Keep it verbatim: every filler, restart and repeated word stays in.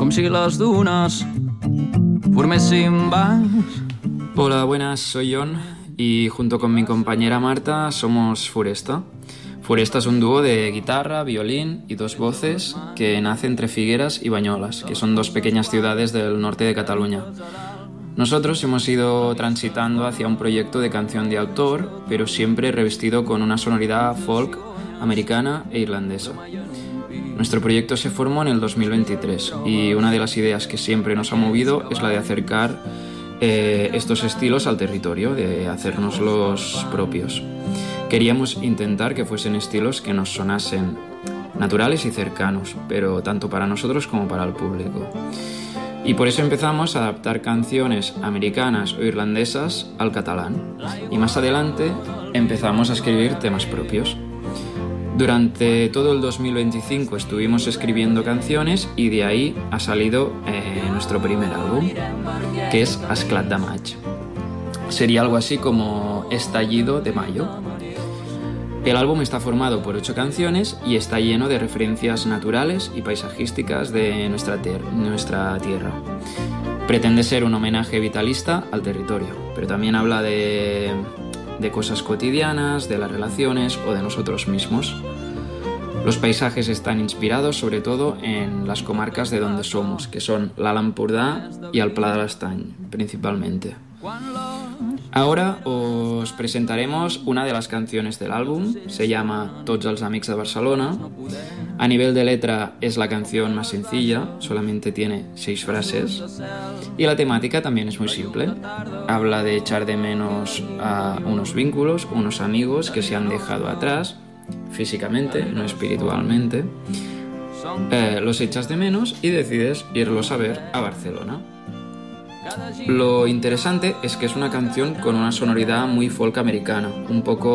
com si les dunes formessin bancs. Hola, buenas, soy John y junto con mi compañera Marta somos Furesta. Furesta es un dúo de guitarra, violín y dos voces que nace entre Figueras y Banyoles, que son dos pequeñas ciudades del norte de Cataluña. Nosotros hemos ido transitando hacia un proyecto de canción de autor, pero siempre revestido con una sonoridad folk, americana e irlandesa. Nuestro proyecto se formó en el dos mil veintitrés y una de las ideas que siempre nos ha movido es la de acercar eh, estos estilos al territorio, de hacernos los propios. Queríamos intentar que fuesen estilos que nos sonasen naturales y cercanos, pero tanto para nosotros como para el público. Y por eso empezamos a adaptar canciones americanas o irlandesas al catalán. Y más adelante empezamos a escribir temas propios. Durante todo el dos mil veinticinco estuvimos escribiendo canciones y de ahí ha salido eh, nuestro primer álbum, que es Esclat de Maig. Sería algo así como Estallido de Mayo. El álbum está formado por ocho canciones y está lleno de referencias naturales y paisajísticas de nuestra, ter- nuestra tierra. Pretende ser un homenaje vitalista al territorio, pero también habla de, de cosas cotidianas, de las relaciones o de nosotros mismos. Los paisajes están inspirados sobre todo en las comarcas de donde somos, que son l'Alt Empordà y el Pla de l'Estany, principalmente. Ahora os presentaremos una de las canciones del álbum, se llama Tots els amics de Barcelona. A nivel de letra es la canción más sencilla, solamente tiene seis frases. Y la temática también es muy simple. Habla de echar de menos a unos vínculos, unos amigos que se han dejado atrás, físicamente, no espiritualmente. Eh, los echas de menos y decides irlos a ver a Barcelona. Lo interesante es que es una canción con una sonoridad muy folk americana, un poco